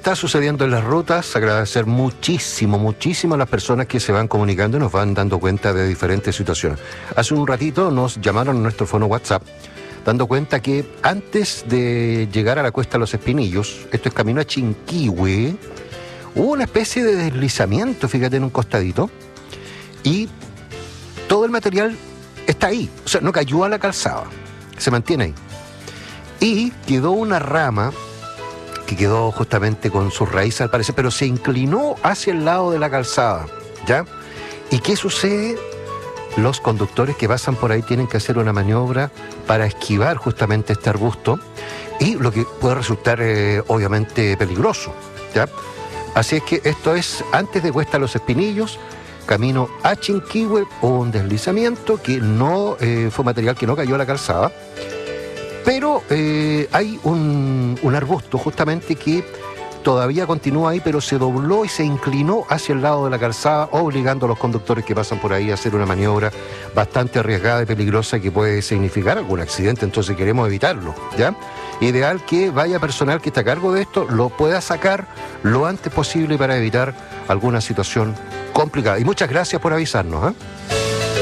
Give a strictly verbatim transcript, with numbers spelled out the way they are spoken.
está sucediendo en las rutas. Agradecer muchísimo, muchísimo a las personas que se van comunicando y nos van dando cuenta de diferentes situaciones. Hace un ratito nos llamaron a nuestro fono WhatsApp, dando cuenta que antes de llegar a la Cuesta de los Espinillos, esto es camino a Chinquihue, hubo una especie de deslizamiento, fíjate, en un costadito, y todo el material está ahí, o sea, no cayó a la calzada, se mantiene ahí. Y quedó una rama que quedó justamente con sus raíces al parecer, pero se inclinó hacia el lado de la calzada, ¿ya? ¿Y qué sucede? Los conductores que pasan por ahí tienen que hacer una maniobra para esquivar justamente este arbusto, y lo que puede resultar eh, obviamente peligroso, ¿ya? Así es que esto es antes de Cuesta Los Espinillos, camino a Chinquihue, un deslizamiento que no eh, fue material que no cayó a la calzada, pero eh, hay un, un arbusto justamente que todavía continúa ahí, pero se dobló y se inclinó hacia el lado de la calzada, obligando a los conductores que pasan por ahí a hacer una maniobra bastante arriesgada y peligrosa que puede significar algún accidente. Entonces queremos evitarlo, ¿ya? Ideal que vaya personal que está a cargo de esto, lo pueda sacar lo antes posible para evitar alguna situación complicada. Y muchas gracias por avisarnos, ¿eh?